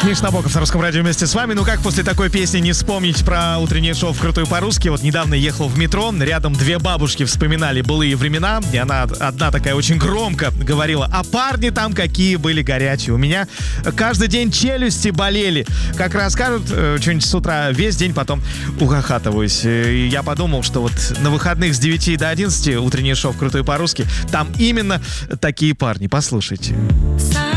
Миш Набоков на Русском радио вместе с вами. Ну как после такой песни не вспомнить про утреннее шоу «Вкрутую по-русски»? Вот недавно ехал в метро, рядом две бабушки вспоминали былые времена, и она одна такая очень громко говорила: а парни там какие были горячие. У меня каждый день челюсти болели. Как расскажут что-нибудь с утра, весь день потом ухахатываюсь. И я подумал, что вот на выходных с 9 до 11 утреннее шоу «Вкрутую по-русски», там именно такие парни. Послушайте.